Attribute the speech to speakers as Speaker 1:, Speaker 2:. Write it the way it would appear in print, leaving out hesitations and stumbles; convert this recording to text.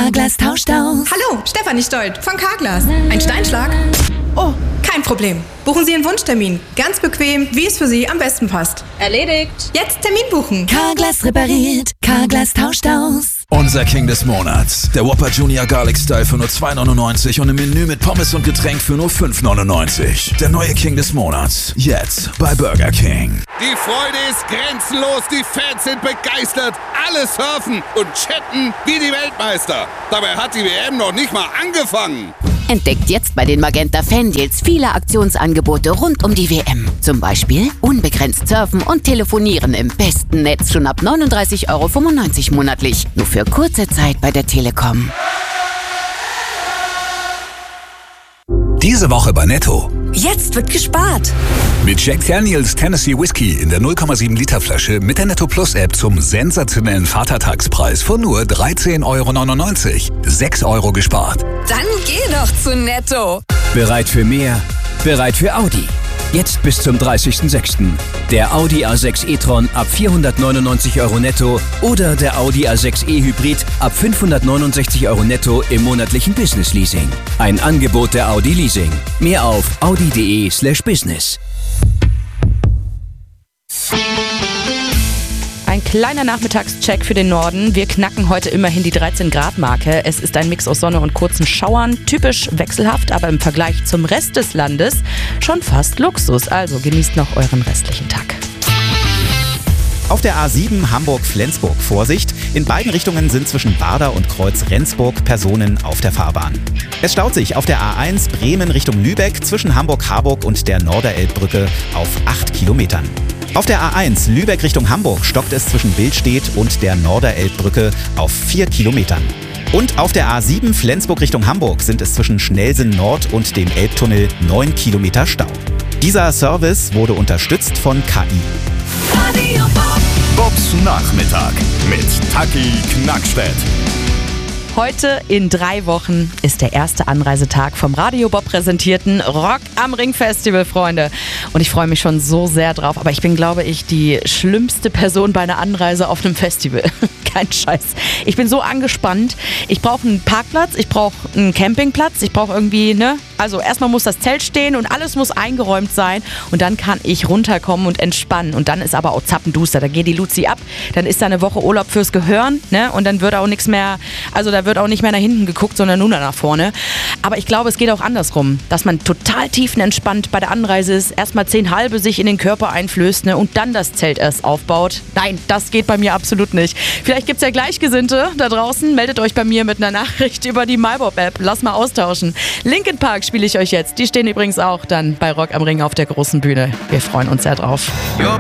Speaker 1: Carglass tauscht aus.
Speaker 2: Hallo, Stefanie Stolt von Carglass. Ein Steinschlag? Oh, kein Problem. Buchen Sie Ihren Wunschtermin. Ganz bequem, wie es für Sie am besten passt.
Speaker 3: Erledigt.
Speaker 2: Jetzt Termin buchen.
Speaker 1: Carglass repariert. Carglass tauscht aus.
Speaker 4: Unser King des Monats. Der Whopper Junior Garlic Style für nur $2,99 und im Menü mit Pommes und Getränk für nur $5,99. Der neue King des Monats. Jetzt bei Burger King.
Speaker 5: Die Freude ist grenzenlos. Die Fans sind begeistert. Alle surfen und chatten wie die Weltmeister. Dabei hat die WM noch nicht mal angefangen.
Speaker 6: Entdeckt jetzt bei den Magenta Fan-Deals viele Aktionsangebote rund um die WM. Zum Beispiel unbegrenzt surfen und telefonieren im besten Netz schon ab 39,95 € monatlich. Nur für kurze Zeit bei der Telekom.
Speaker 7: Diese Woche bei Netto.
Speaker 1: Jetzt wird gespart.
Speaker 7: Mit Jack Daniels Tennessee Whiskey in der 0,7 Liter Flasche mit der Netto Plus App zum sensationellen Vatertagspreis von nur 13,99 €. 6 € gespart.
Speaker 1: Dann geh doch zu Netto.
Speaker 8: Bereit für mehr? Bereit für Audi. Jetzt bis zum 30.06. Der Audi A6 e-tron ab 499 € netto oder der Audi A6 e-Hybrid ab 569 € netto im monatlichen Business Leasing. Ein Angebot der Audi Leasing. Mehr auf audi.de/business.
Speaker 3: Ein kleiner Nachmittagscheck für den Norden. Wir knacken heute immerhin die 13-Grad-Marke. Es ist ein Mix aus Sonne und kurzen Schauern. Typisch wechselhaft, aber im Vergleich zum Rest des Landes schon fast Luxus. Also genießt noch euren restlichen Tag.
Speaker 9: Auf der A7 Hamburg-Flensburg Vorsicht. In beiden Richtungen sind zwischen Bader und Kreuz Rendsburg Personen auf der Fahrbahn. Es staut sich auf der A1 Bremen Richtung Lübeck zwischen Hamburg-Harburg und der Norderelbbrücke auf 8 Kilometern. Auf der A1 Lübeck Richtung Hamburg stockt es zwischen Billstedt und der Norderelbbrücke auf 4 Kilometern. Und auf der A7 Flensburg Richtung Hamburg sind es zwischen Schnellsen Nord und dem Elbtunnel 9 Kilometer Stau. Dieser Service wurde unterstützt von KI.
Speaker 10: Bobs Nachmittag mit Taki Knackstedt.
Speaker 3: Heute in 3 Wochen ist der erste Anreisetag vom Radio Bob präsentierten Rock am Ring Festival, Freunde. Und ich freue mich schon so sehr drauf. Aber ich bin, glaube ich, die schlimmste Person bei einer Anreise auf einem Festival. Kein Scheiß. Ich bin so angespannt. Ich brauche einen Parkplatz, ich brauche einen Campingplatz, ich brauche irgendwie, also erstmal muss das Zelt stehen und alles muss eingeräumt sein. Und dann kann ich runterkommen und entspannen. Und dann ist aber auch zappenduster. Da geht die Luzi ab. Dann ist da eine Woche Urlaub fürs Gehirn, Und dann wird auch nichts mehr, also da wird auch nicht mehr nach hinten geguckt, sondern nur nach vorne. Aber ich glaube, es geht auch andersrum, dass man total tiefenentspannt bei der Anreise ist, erstmal 10 halbe sich in den Körper einflößt, und dann das Zelt erst aufbaut. Nein, das geht bei mir absolut nicht. Vielleicht gibt es ja Gleichgesinnte da draußen. Meldet euch bei mir mit einer Nachricht über die MyBob-App. Lass mal austauschen. Linkin Park spiele ich euch jetzt. Die stehen übrigens auch dann bei Rock am Ring auf der großen Bühne. Wir freuen uns sehr drauf.